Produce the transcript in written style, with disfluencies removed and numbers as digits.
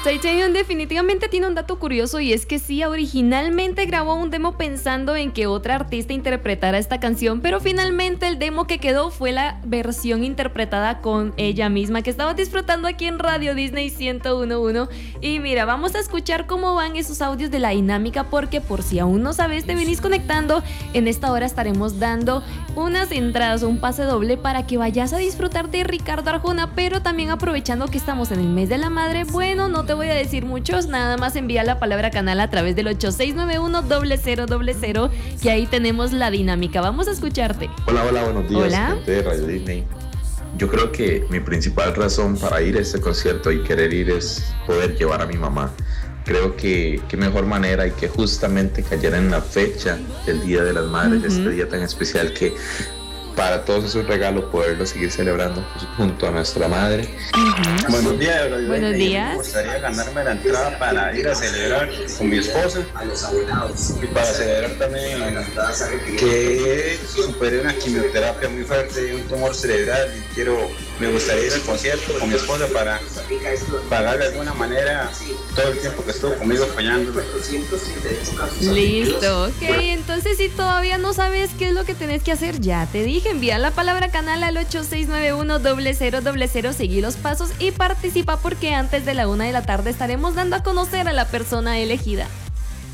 Taeyeon definitivamente tiene un dato curioso y es que sí, originalmente grabó un demo pensando en que otra artista interpretara esta canción, pero finalmente el demo que quedó fue la versión interpretada con ella misma, que estaba disfrutando aquí en Radio Disney 101.1. Y mira, vamos a escuchar cómo van esos audios de la dinámica, porque por si aún no sabes, te venís conectando, en esta hora estaremos dando unas entradas o un pase doble para que vayas a disfrutar de Ricardo Arjona, pero también aprovechando que estamos en el mes de la madre, bueno, no te voy a decir muchos, nada más envía la palabra canal a través del 8691-0000, que ahí tenemos la dinámica. Vamos a escucharte. Hola, buenos días, Hola. gente de Radio Disney. Yo creo que mi principal razón para ir a este concierto y querer ir es poder llevar a mi mamá. Creo que qué mejor manera y que justamente cayera en la fecha del Día de las Madres, este día tan especial que para todos es un regalo poderlo seguir celebrando junto a nuestra madre. Buenos días, Radio Buenos Disney. días. Me gustaría ganarme la entrada para ir a celebrar con mi esposa y para celebrar también que superé una quimioterapia muy fuerte y un tumor cerebral y me gustaría ir al concierto con mi esposa para pagar de alguna manera todo el tiempo que estuvo conmigo apoyándome. Listo, ok, entonces si todavía no sabes qué es lo que tenés que hacer, ya te dije, envía la palabra canal al 8691-0000, seguí los pasos y participa, porque antes de la 1 de la tarde estaremos dando a conocer a la persona elegida.